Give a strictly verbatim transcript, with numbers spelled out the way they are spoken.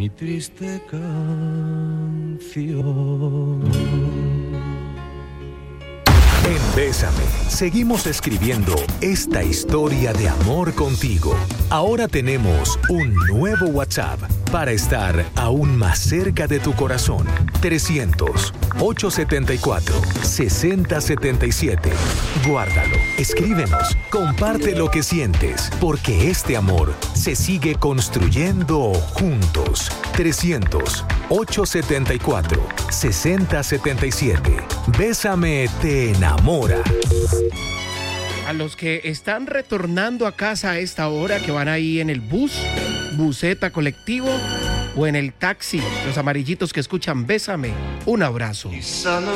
mi triste canción. En Bésame, seguimos escribiendo esta historia de amor contigo. Ahora tenemos un nuevo WhatsApp para estar aún más cerca de tu corazón. trescientos, ochocientos setenta y cuatro, sesenta setenta y siete. Guárdalo, escríbenos, comparte lo que sientes, porque este amor se sigue construyendo juntos. trescientos, ochocientos setenta y cuatro, sesenta setenta y siete. Bésame te enamora. A los que están retornando a casa a esta hora, que van ahí en el bus, buseta colectivo o en el taxi, los amarillitos que escuchan Bésame, un abrazo.